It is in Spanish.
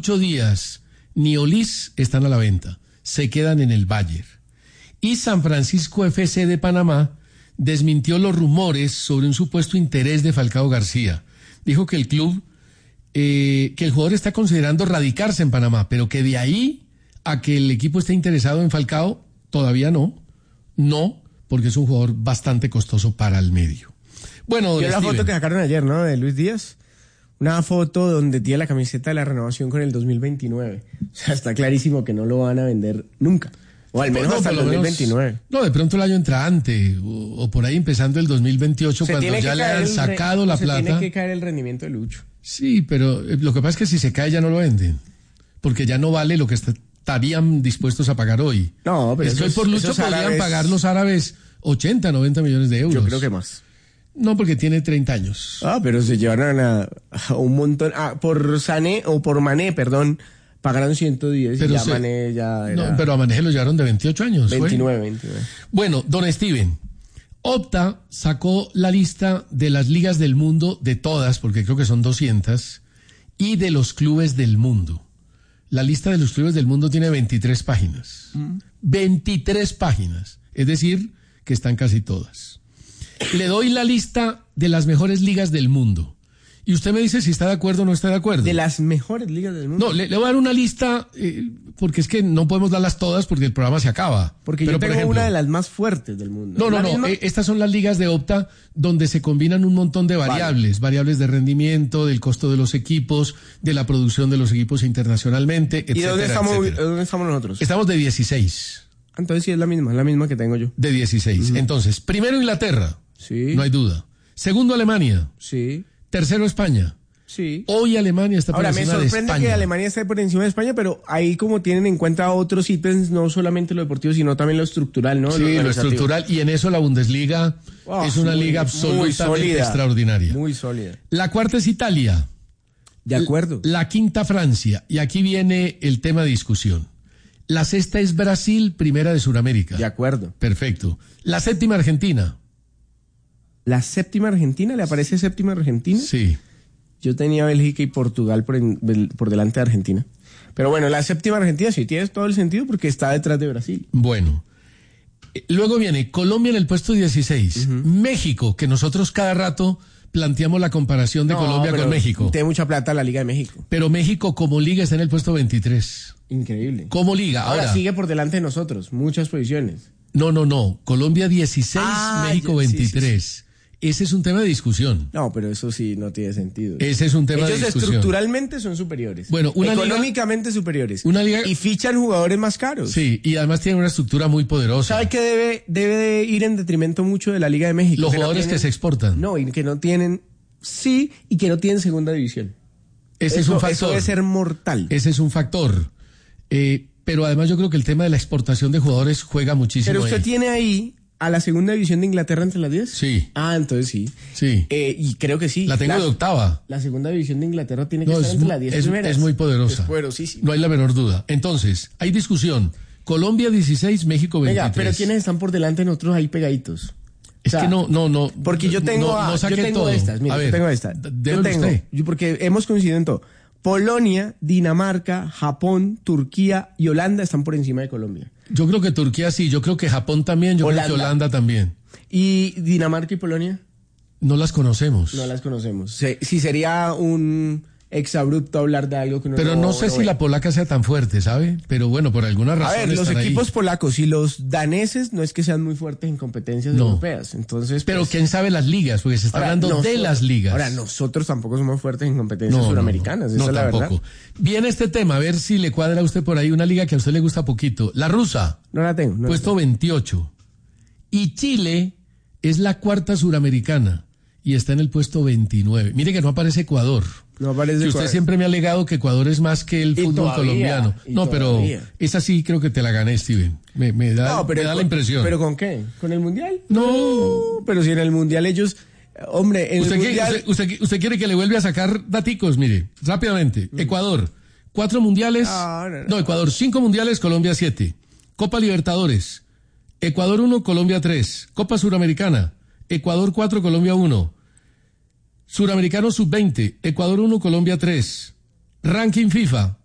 Lucho Díaz ni Olís están a la venta. Se quedan en el Bayern. Y San Francisco FC de Panamá desmintió los rumores sobre un supuesto interés de Falcao García. Dijo que el club, que el jugador está considerando radicarse en Panamá, pero que de ahí a que el equipo esté interesado en Falcao, todavía no, porque es un jugador bastante costoso para el medio. Bueno, la foto que sacaron ayer, ¿no? De Luis Díaz. Una foto donde tiene la camiseta de la renovación con el 2029. O sea, está clarísimo que no lo van a vender nunca. O al menos hasta el 2029. No, de pronto el año entrante, o por ahí empezando el 2028, cuando ya le han sacado la plata. Tiene que caer el rendimiento de Lucho. Sí, pero lo que pasa es que si se cae ya no lo venden. Porque ya no vale lo que estarían dispuestos a pagar hoy. No, pero es que hoy por Lucho podrían pagar los árabes 80, 90 millones de euros. Yo creo que más. No, porque tiene 30 años. Pero se llevaron a un montón. Por Sané, o por Mané, perdón, pagaron 110 pero y ya Mané ya era... No, pero a Mané se lo llevaron de 28 años. 29. Bueno, don Steven, Opta sacó la lista de las ligas del mundo, de todas, porque creo que son 200, y de los clubes del mundo. La lista de los clubes del mundo tiene 23 páginas. 23 páginas. Es decir, que están casi todas. Le doy la lista de las mejores ligas del mundo. Y usted me dice si está de acuerdo o no está de acuerdo. ¿De las mejores ligas del mundo? No, le voy a dar una lista, porque es que no podemos darlas todas porque el programa se acaba. Porque yo tengo una de las más fuertes del mundo. No. Estas son las ligas de Opta donde se combinan un montón de variables. Vale. Variables de rendimiento, del costo de los equipos, de la producción de los equipos internacionalmente, etcétera. ¿Y dónde estamos nosotros? Estamos de 16. Entonces sí es la misma que tengo yo. De 16. Entonces, primero Inglaterra. Sí. No hay duda. Segundo Alemania. Sí. Tercero España. Sí. Hoy Alemania está por encima de España. Ahora, me sorprende que Alemania esté por encima de España, pero ahí como tienen en cuenta otros ítems, no solamente lo deportivo, sino también lo estructural, ¿no? Sí, lo estructural, y en eso la Bundesliga es una liga absolutamente extraordinaria. Muy sólida. La cuarta es Italia. De acuerdo. La quinta Francia, y aquí viene el tema de discusión. La sexta es Brasil, primera de Sudamérica. De acuerdo. Perfecto. La séptima Argentina. ¿La séptima Argentina? ¿Le aparece séptima Argentina? Sí. Yo tenía Bélgica y Portugal por delante de Argentina. Pero bueno, la séptima Argentina sí tiene todo el sentido porque está detrás de Brasil. Bueno. Luego viene Colombia en el puesto 16. México, que nosotros cada rato planteamos la comparación de Colombia con México. Tiene mucha plata la Liga de México. Pero México como liga está en el puesto 23. Increíble. Como liga. Ahora sigue por delante de nosotros, muchas posiciones. No. Colombia 16, México 23. Sí. Ese es un tema de discusión. No, pero eso sí no tiene sentido. Ese es un tema de discusión. Ellos estructuralmente son superiores. Bueno, económicamente superiores. Una liga... Y fichan jugadores más caros. Sí, y además tienen una estructura muy poderosa. ¿Sabe que debe de ir en detrimento mucho de la Liga de México? Los jugadores que se exportan. No, y que no tienen... Sí, y que no tienen segunda división. Ese es un factor. Eso debe ser mortal. Ese es un factor. Pero además yo creo que el tema de la exportación de jugadores juega muchísimo. Pero usted tiene ahí a la segunda división de Inglaterra entre las 10. Sí. Entonces sí. Sí. Y creo que sí. La tengo de octava. La segunda división de Inglaterra tiene que estar entre las 10 primeras. Es muy poderosa. Es poderosísima. No hay la menor duda. Entonces, hay discusión. Colombia 16, México 23. Venga, pero ¿quiénes están por delante de nosotros ahí pegaditos? Es que no. Porque yo tengo estas. Mira, yo tengo estas. Porque hemos coincidido en todo. Polonia, Dinamarca, Japón, Turquía y Holanda están por encima de Colombia. Yo creo que Turquía sí, yo creo que Japón también, creo que Holanda también. ¿Y Dinamarca y Polonia? No las conocemos. No las conocemos. Sí, sería un exabrupto hablar de algo que no... Pero no sé si la polaca sea tan fuerte, ¿sabe? Pero bueno, por alguna razón. A ver, los equipos polacos y los daneses no es que sean muy fuertes en competencias europeas. Entonces, pero quién sabe las ligas, porque se está hablando de las ligas. Ahora, nosotros tampoco somos fuertes en competencias suramericanas. Esa es la tampoco. Verdad. Viene este tema, a ver si le cuadra a usted por ahí una liga que a usted le gusta poquito. La rusa. No la tengo. Puesto 28. Y Chile es la cuarta suramericana y está en el puesto 29. Mire que no aparece Ecuador. No aparece que usted siempre me ha alegado que Ecuador es más que el fútbol colombiano. No, pero esa sí creo que te la gané, Steven. Me da la impresión. ¿Pero con qué? ¿Con el Mundial? No. Pero si en el Mundial ellos... Hombre, en el Mundial... ¿Usted quiere que le vuelva a sacar daticos? Mire, rápidamente. Ecuador, 4 mundiales. No, Ecuador, 5 mundiales, Colombia 7. Copa Libertadores. Ecuador 1, Colombia 3. Copa Suramericana. Ecuador 4, Colombia 1. Suramericano Sub-20, Ecuador 1, Colombia 3. Ranking FIFA,